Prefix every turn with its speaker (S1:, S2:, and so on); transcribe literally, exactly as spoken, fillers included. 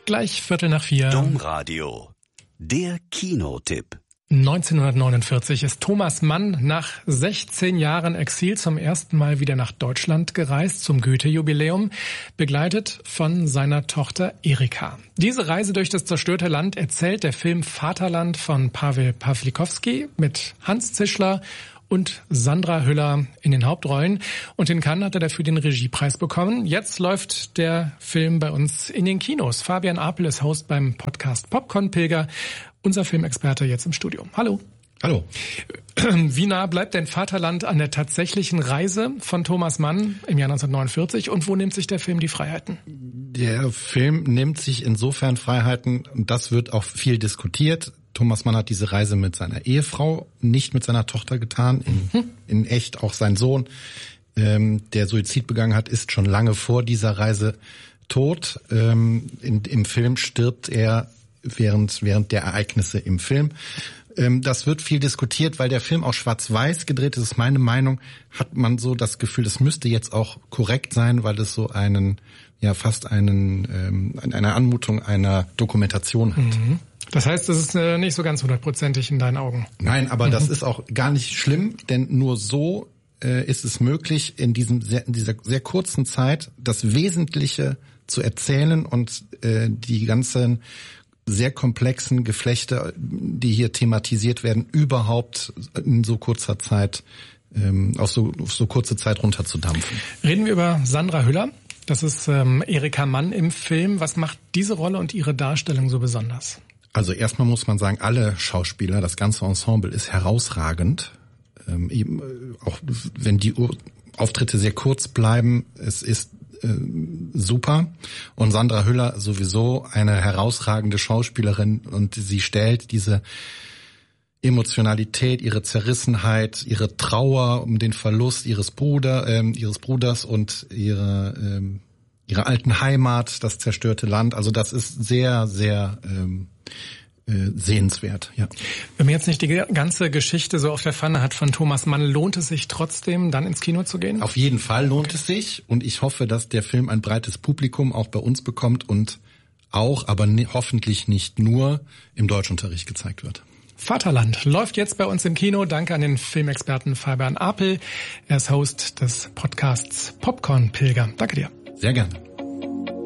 S1: Gleich Viertel nach vier.
S2: Domradio, der Kinotipp.
S1: neunzehnhundertneunundvierzig ist Thomas Mann nach sechzehn Jahren Exil zum ersten Mal wieder nach Deutschland gereist zum Goethe-Jubiläum, begleitet von seiner Tochter Erika. Diese Reise durch das zerstörte Land erzählt der Film Vaterland von Paweł Pawlikowski mit Hans Zischler und Sandra Hüller in den Hauptrollen. Und in Cannes hat er dafür den Regiepreis bekommen. Jetzt läuft der Film bei uns in den Kinos. Fabian Apel ist Host beim Podcast Popcorn Pilger. Unser Filmexperte jetzt im Studio. Hallo.
S3: Hallo.
S1: Wie nah bleibt denn Vaterland an der tatsächlichen Reise von Thomas Mann im Jahr neunzehnhundertneunundvierzig und wo nimmt sich der Film die Freiheiten?
S3: Der Film nimmt sich insofern Freiheiten, und das wird auch viel diskutiert. Thomas Mann hat diese Reise mit seiner Ehefrau, nicht mit seiner Tochter getan. In, hm. in echt auch sein Sohn, ähm, der Suizid begangen hat, ist schon lange vor dieser Reise tot. Ähm, in, im Film stirbt er während während der Ereignisse im Film. Ähm, das wird viel diskutiert, weil der Film auch schwarz-weiß gedreht ist. Das ist meine Meinung. Hat man so das Gefühl, das müsste jetzt auch korrekt sein, weil es so einen, ja fast einen ähm, eine Anmutung einer Dokumentation hat.
S1: Mhm. Das heißt, das ist äh, nicht so ganz hundertprozentig in deinen Augen.
S3: Nein, aber mhm. das ist auch gar nicht schlimm, denn nur so äh, ist es möglich, in diesem sehr, in dieser sehr kurzen Zeit das Wesentliche zu erzählen und äh, die ganzen sehr komplexen Geflechte, die hier thematisiert werden, überhaupt in so kurzer Zeit, ähm, auf so, auf so kurze Zeit runterzudampfen.
S1: Reden wir über Sandra Hüller. Das ist ähm, Erika Mann im Film. Was macht diese Rolle und ihre Darstellung so besonders?
S3: Also erstmal muss man sagen, alle Schauspieler, das ganze Ensemble ist herausragend. Ähm, eben, auch wenn die Auftritte sehr kurz bleiben, es ist super. Und Sandra Hüller sowieso eine herausragende Schauspielerin und sie stellt diese Emotionalität, ihre Zerrissenheit, ihre Trauer um den Verlust ihres Bruder, äh, ihres Bruders und ihre ähm, ihre alten Heimat, das zerstörte Land. Also das ist sehr, sehr ähm, äh, sehenswert. Ja.
S1: Wenn man jetzt nicht die ganze Geschichte so auf der Pfanne hat von Thomas Mann, lohnt es sich trotzdem, dann ins Kino zu gehen?
S3: Auf jeden Fall lohnt okay. es sich und ich hoffe, dass der Film ein breites Publikum auch bei uns bekommt und auch, aber ne, hoffentlich nicht nur, im Deutschunterricht gezeigt wird.
S1: Vaterland läuft jetzt bei uns im Kino. Danke an den Filmexperten Fabian Apel. Er ist Host des Podcasts Popcorn Pilger. Danke dir.
S3: Sehr gerne.